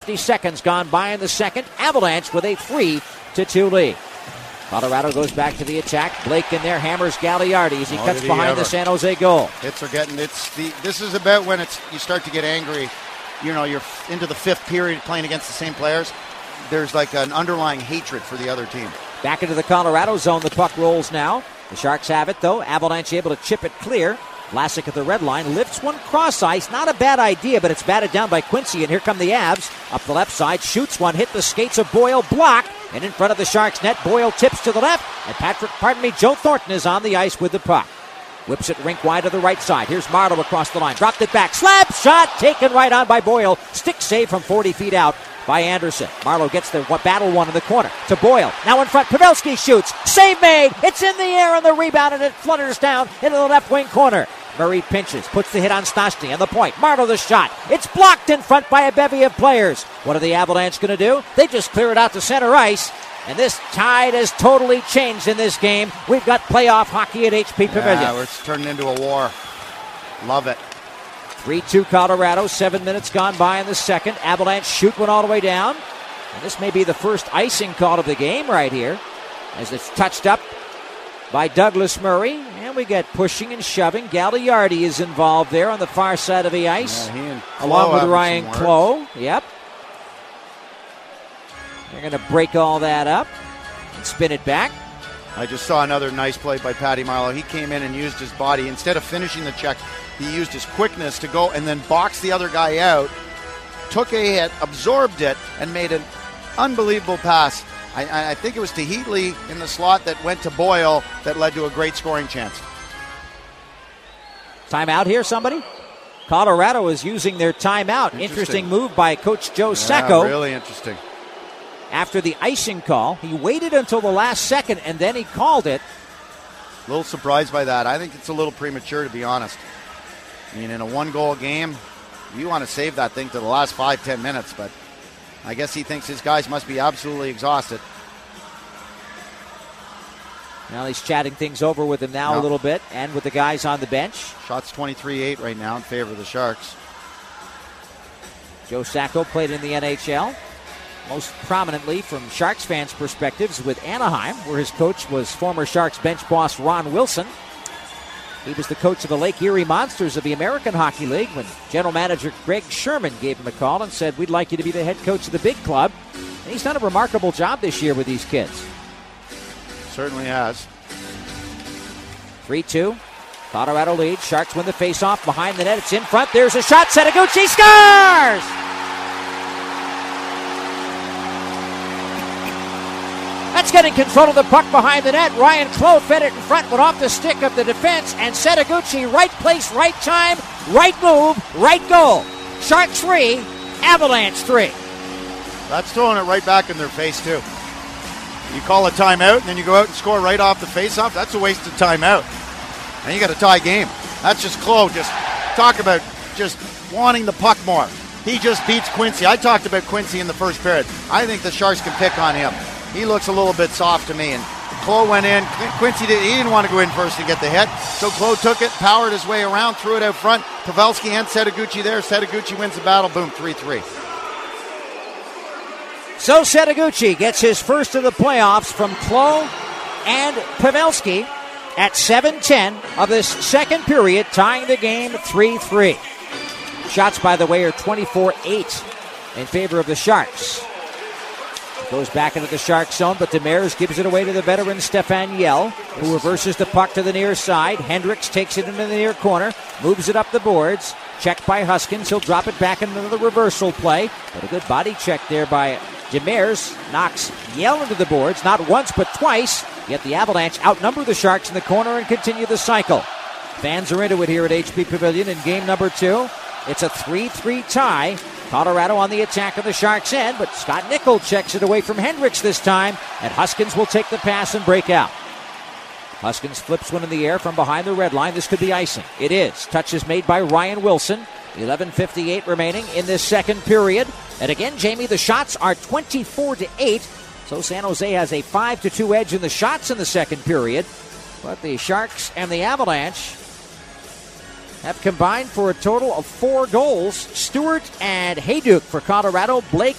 60 seconds gone by in the second. Avalanche with a 3-2 lead. Colorado goes back to the attack. Blake in there hammers Gagliardi as he cuts behind the San Jose goal. This is about when you start to get angry. You know, you're into the fifth period playing against the same players. There's like an underlying hatred for the other team. Back into the Colorado zone. The puck rolls now. The Sharks have it, though. Avalanche able to chip it clear. Vlasic at the red line lifts one cross ice. Not a bad idea, but it's batted down by Quincy. And here come the Avs. Up the left side, shoots one, hit the skates of Boyle, block. And in front of the Sharks net, Boyle tips to the left. And Joe Thornton is on the ice with the puck. Whips it rink wide to the right side. Here's Marlowe across the line. Dropped it back. Slap shot taken right on by Boyle. Stick save from 40 feet out by Anderson. Marlowe gets the battle one in the corner to Boyle. Now in front, Pavelski shoots. Save made. It's in the air on the rebound and it flutters down into the left wing corner. Murray pinches, puts the hit on Stastny on the point. Marlowe the shot. It's blocked in front by a bevy of players. What are the Avalanche going to do? They just clear it out to center ice. And this tide has totally changed in this game. We've got playoff hockey at HP Pavilion. Yeah, it's turning into a war. Love it. 3-2 Colorado. 7 minutes gone by in the second. Avalanche shoot one all the way down. And this may be the first icing call of the game right here, as it's touched up by Douglas Murray. And we get pushing and shoving. Gagliardi is involved there on the far side of the ice, along with Ryan Clough. Yep. They're going to break all that up and spin it back. I just saw another nice play by Patty Marleau. He came in and used his body. Instead of finishing the check, he used his quickness to go and then box the other guy out, took a hit, absorbed it, and made an unbelievable pass. I think it was to Heatley in the slot that went to Boyle that led to a great scoring chance. Timeout here, somebody? Colorado is using their timeout. Interesting move by Coach Joe Sacco. Really interesting. After the icing call, he waited until the last second, and then he called it. A little surprised by that. I think it's a little premature, to be honest. I mean, in a one-goal game, you want to save that thing to the last 5-10 minutes, but I guess he thinks his guys must be absolutely exhausted. Now he's chatting things over with him now a little bit, and with the guys on the bench. Shots 23-8 right now in favor of the Sharks. Joe Sacco played in the NHL, most prominently from Sharks fans' perspectives with Anaheim, where his coach was former Sharks bench boss Ron Wilson. He was the coach of the Lake Erie Monsters of the American Hockey League when general manager Greg Sherman gave him a call and said, "We'd like you to be the head coach of the big club." And he's done a remarkable job this year with these kids. Certainly has. 3-2. Colorado lead. Sharks win the faceoff behind the net. It's in front. There's a shot. Setaguchi scores! That's getting control of the puck behind the net. Ryan Clough fed it in front, went off the stick of the defense, and Setaguchi, right place, right time, right move, right goal. Sharks 3, Avalanche 3. That's throwing it right back in their face, too. You call a timeout, and then you go out and score right off the faceoff. That's a wasted timeout. And you got a tie game. That's just Clough. Just talk about just wanting the puck more. He just beats Quincy. I talked about Quincy in the first period. I think the Sharks can pick on him. He looks a little bit soft to me. And Clough went in. Quincy didn't want to go in first to get the hit. So Clough took it, powered his way around, threw it out front. Pavelski and Setaguchi there. Setaguchi wins the battle. Boom, 3-3. So Setaguchi gets his first of the playoffs from Clough and Pavelski at 7:10 of this second period, tying the game 3-3. Shots, by the way, are 24-8 in favor of the Sharks. Goes back into the Shark zone, but Demers gives it away to the veteran Stefan Yell, who reverses the puck to the near side. Hendricks takes it into the near corner, moves it up the boards. Checked by Huskins. He'll drop it back into the reversal play. But a good body check there by Demers. Knocks Yell into the boards, not once but twice. Yet the Avalanche outnumber the Sharks in the corner and continue the cycle. Fans are into it here at HP Pavilion in game number 2. It's a 3-3 tie. Colorado on the attack of the Sharks' end, but Scott Nichol checks it away from Hendricks this time, and Huskins will take the pass and break out. Huskins flips one in the air from behind the red line. This could be icing. It is. Touch is made by Ryan Wilson. 11:58 remaining in this second period. And again, Jamie, the shots are 24-8. So San Jose has a 5-2 edge in the shots in the second period. But the Sharks and the Avalanche have combined for a total of 4 goals. Stewart and Hayduk for Colorado. Blake